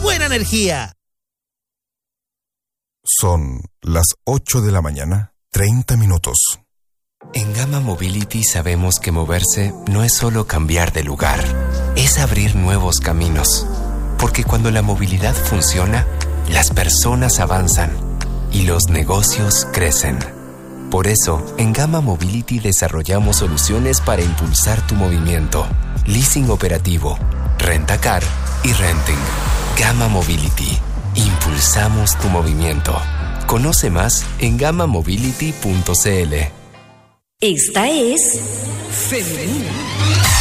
buena energía. Son las 8 de la mañana, 30 minutos. En Gama Mobility sabemos que moverse no es solo cambiar de lugar, es abrir nuevos caminos. Porque cuando la movilidad funciona, las personas avanzan y los negocios crecen. Por eso, en Gama Mobility desarrollamos soluciones para impulsar tu movimiento. Leasing operativo, rentacar y renting. Gama Mobility. Impulsamos tu movimiento. Conoce más en gamamobility.cl. Esta es Femenina.